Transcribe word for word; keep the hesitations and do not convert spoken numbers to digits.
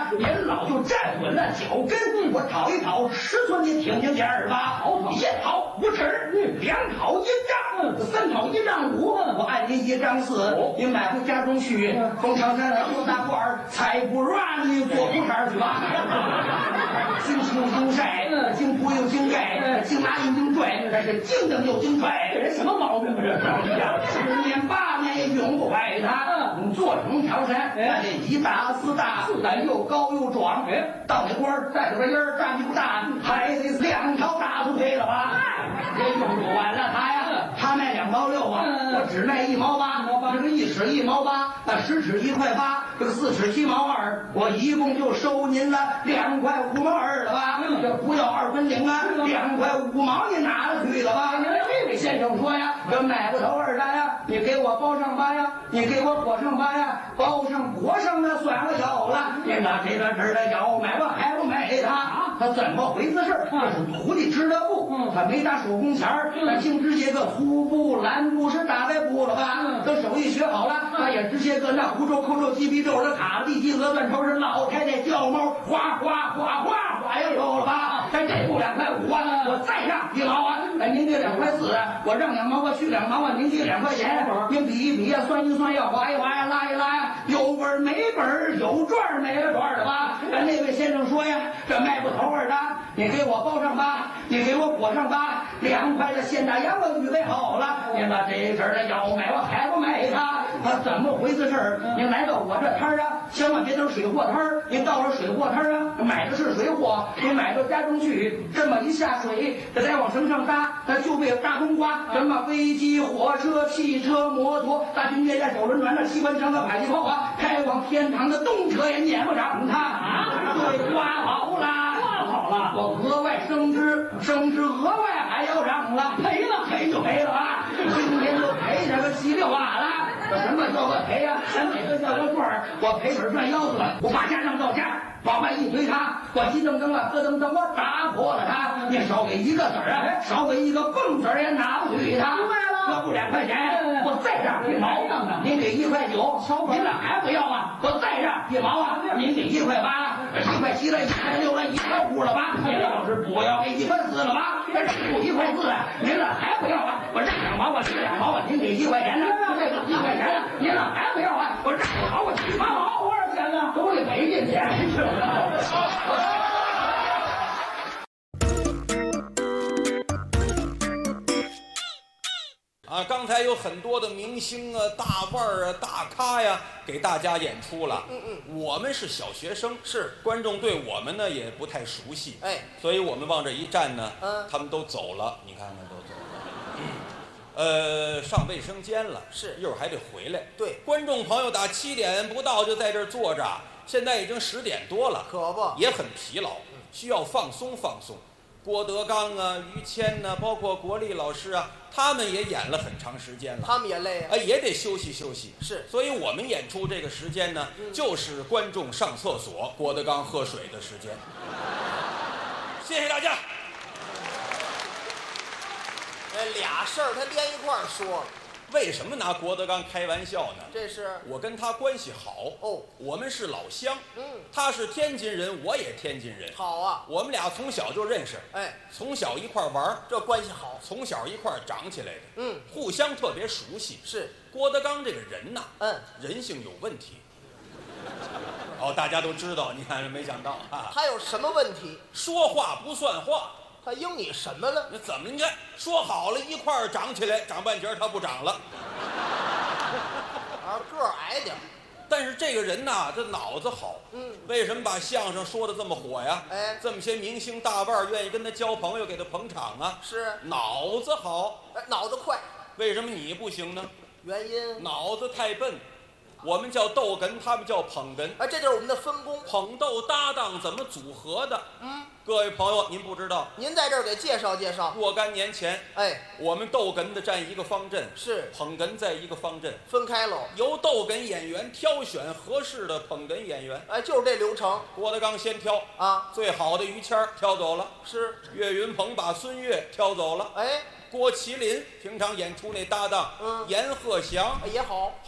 您老就站稳了脚跟，我讨一讨尺寸，你听听见儿吧？一讨五尺，两讨一丈，三讨一丈五，我按您一丈四，您买回家中去，从长山上有大罐儿，菜不软，你做不摊去吧。经青经晒，经铺又经盖，经拿又经拽，这是经蹬又经拽，这人什么毛病啊？这十年八年也永不坏他。坐成长山，那这一大四大，咱又高又壮，到那官儿带着个音儿，站不大，还得两条大腿配了吧？这用不完了他呀，他卖两毛六啊，我只卖一毛八，这个一尺一毛八，那十尺一块八，这个四尺七毛二，我一共就收您了两块五毛二了吧？这不要二分零啊，两块五毛你拿了去了吧？这位先生说呀，这买不头二单呀，你给我包上八呀，你给我裹上八呀，包上裹上那算了有了，你拿这个这的要买我还不买他？他怎么回事？这是徒弟织的布，他没打手工钱儿，他净直接个粗布、蓝布是大白布了吧？他手艺学好了，他也直接个那胡诌、扣诌、鸡皮皱的卡地鸡鹅断头是老太太叫猫，哗哗哗哗哗又有了吧？咱这布两块五啊，我再让一毛啊，哎，您给两块四啊，我让两毛，我去两毛啊，您给两块钱，您比一比呀，算一算呀，划一划呀，拉一拉呀，有本儿没本儿，有赚儿没了赚儿的吧？那位先生说呀，这卖不头二的，你给我包上吧，你给我裹上吧，两块的现大洋我预备好了，您把这事儿的要买我还不买他？他怎么回事儿？您来到我这摊儿啊，千万别等水货摊儿，您到了水货摊儿啊，买的是水货，您买到家中去，这么一下水，这再往绳上搭，它就被大冬瓜，什么飞机、火车、汽车、摩托、大军舰、手轮船、那机关枪、的迫击炮啊，开往天堂的动车也撵不上它啊！对，刮好了，刮好了，我额外升职，升职额外还要涨了，赔了赔就赔了啊！今天就赔这个七六瓦了。什么叫个赔呀？咱哪个叫个赚儿？我赔本赚腰子了，我把家让到家，往外一推他，我急噔噔了，咯噔噔，我打破了他。你少给一个子儿啊，少给一个蹦子儿也拿不去他。要不两块钱，我再让一毛，您给一块九，您这还不要啊？我再让一毛啊，您给一块八，一块七了，一块六了，一块五了吧？您要是不要给一块四了吧？这不一块四，您这还不要啊？我让两毛，我给两毛啊，您给一块钱呢？这个一块钱呢，您这还不要啊？我让两毛，我七毛，多少钱呢？都得赔进去。 啊，刚才有很多的明星啊、大腕儿啊、大咖呀，给大家演出了。嗯嗯，我们是小学生， 是观众对我们呢也不太熟悉， 哎， 所以我们往这一站呢， 嗯， 他们都走了，你看看都走了。呃，上卫生间了， 是一会儿还得回来。 对， 观众朋友打七点不到就在这儿坐着，现在已经十点多了， 可不也很疲劳，需要放松放松。郭德纲啊、于谦呐、啊，包括国立老师啊，他们也演了很长时间了， 他们也累啊， 哎，也得休息休息。 是， 所以我们演出这个时间呢，嗯、就是观众上厕所、郭德纲喝水的时间。谢谢大家。 这俩事儿他连一块儿说了。 为什么拿郭德纲开玩笑呢？ 这是我跟他关系好哦， 我们是老乡。 嗯， 他是天津人，我也天津人。 好啊， 我们俩从小就认识， 哎， 从小一块玩， 这关系好。 从小一块长起来的， 嗯， 互相特别熟悉。 是郭德纲这个人呐， 嗯， 人性有问题。哦，大家都知道，你看没想到啊。 他有什么问题？ 说话不算话。 他应你什么了？ 那怎么？你看说好了一块儿长起来，长半截他不长了。 啊，个儿矮点。 但是这个人呐，这脑子好。 嗯， 为什么把相声说的这么火呀？ 哎， 这么些明星大腕儿愿意跟他交朋友，给他捧场啊。 是， 脑子好。 哎，脑子快。 为什么你不行呢？ 原因？ 脑子太笨。我们叫逗哏，他们叫捧哏。 哎，这就是我们的分工。 捧逗搭档怎么组合的？ 嗯， 各位朋友，您不知道。 您在这儿给介绍介绍。 若干年前， 哎， 我们逗哏的站一个方阵， 是捧哏在一个方阵， 分开喽。 由逗哏演员挑选合适的捧哏演员。 哎，就是这流程。 郭德纲先挑啊， 最好的于谦儿挑走了， 是岳云鹏把孙越挑走了。 哎， 郭麒麟平常演出那搭档， 嗯， 阎鹤祥也好。